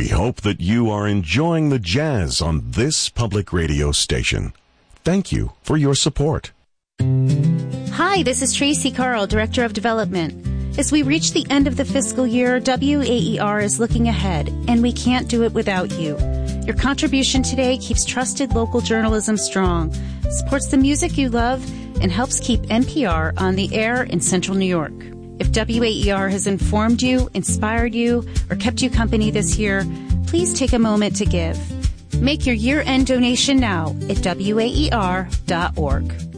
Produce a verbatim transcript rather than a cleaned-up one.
We hope that you are enjoying the jazz on this public radio station. Thank you for your support. Hi, this is Tracy Carl, Director of Development. As we reach the end of the fiscal year, W A E R is looking ahead, and we can't do it without you. Your contribution today keeps trusted local journalism strong, supports the music you love, and helps keep N P R on the air in Central New York. If W A E R has informed you, inspired you, or kept you company this year, please take a moment to give. Make your year-end donation now at W A E R dot org.